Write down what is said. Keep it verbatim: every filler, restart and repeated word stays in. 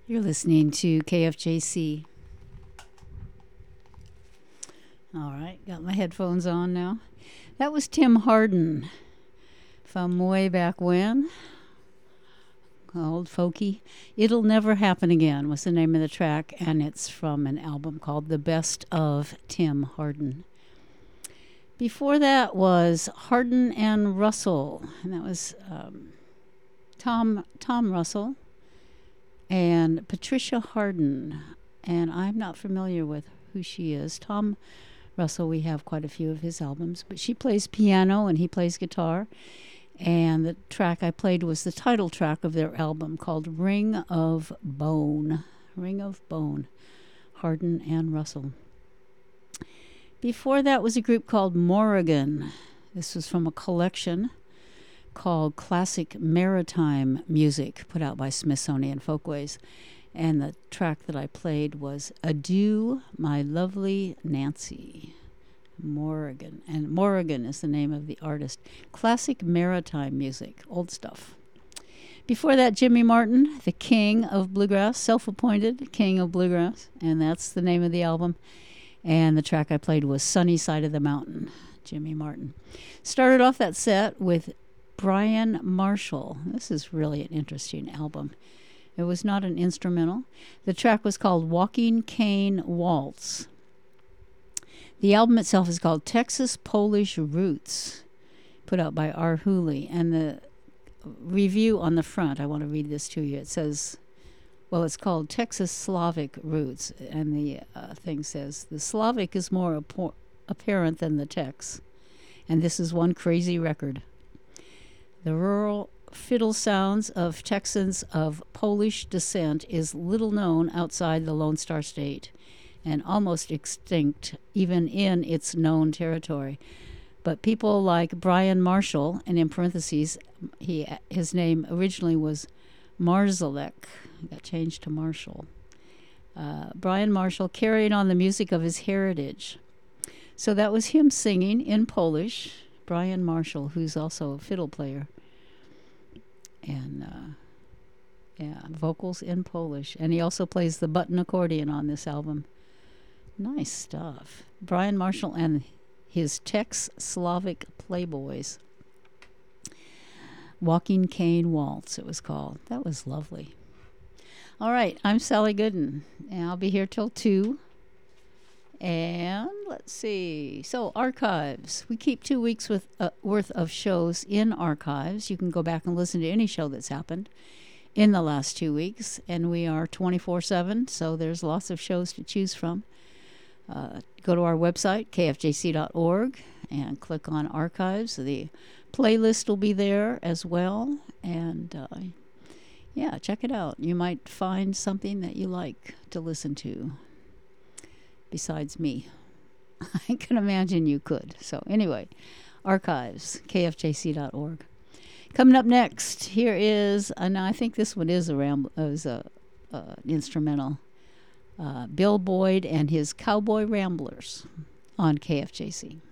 You're listening to K F J C. All right, got my headphones on now. That was Tim Hardin from way back when. Old folky. It'll Never Happen Again was the name of the track, and it's from an album called The Best of Tim Hardin. Before that was Hardin and Russell, and that was um, Tom Tom Russell and Patricia Hardin, and I'm not familiar with who she is. Tom Russell, we have quite a few of his albums, but she plays piano and he plays guitar. And the track I played was the title track of their album called Ring of Bone. Ring of Bone, Hardin and Russell. Before that was a group called Morrigan. This was from a collection called Classic Maritime Music, put out by Smithsonian Folkways. And the track that I played was Adieu, My Lovely Nancy. Morrigan. And Morrigan is the name of the artist. Classic maritime music, old stuff. Before that, Jimmy Martin, the king of bluegrass, self-appointed king of bluegrass, and that's the name of the album. And the track I played was Sunny Side of the Mountain, Jimmy Martin. Started off that set with Brian Marshall. This is really an interesting album. It was not an instrumental. The track was called Walking Cane Waltz. The album itself is called Texas Polish Roots, put out by R. Hooley. And the review on the front, I want to read this to you. It says, well, it's called Texas Slavic Roots. And the uh, thing says, the Slavic is more appo- apparent than the Tex. And this is one crazy record. The rural fiddle sounds of Texans of Polish descent is little known outside the Lone Star State, and almost extinct even in its known territory. But people like Brian Marshall, and in parentheses, he his name originally was Marzalek, got changed to Marshall. Uh, Brian Marshall carried on the music of his heritage. So that was him singing in Polish, Brian Marshall, who's also a fiddle player. And, uh, yeah, vocals in Polish. And he also plays the button accordion on this album. Nice stuff. Brian Marshall and his Tex Slavic Playboys. Walking Cane Waltz, it was called. That was lovely. All right, I'm Sally Gooden, and I'll be here till two. And let's see. So, archives. We keep two weeks with, uh, worth of shows in archives. You can go back and listen to any show that's happened in the last two weeks. And we are twenty-four seven, so there's lots of shows to choose from. Uh, go to our website, k f j c dot org, and click on archives. The playlist will be there as well. And, uh, yeah, check it out. You might find something that you like to listen to. Besides me. I can imagine you could. So anyway, archives, k f j c dot org. Coming up next, here is, and I think this one is a, ramble, uh, is a uh, instrumental, uh, Bill Boyd and his Cowboy Ramblers on K F J C.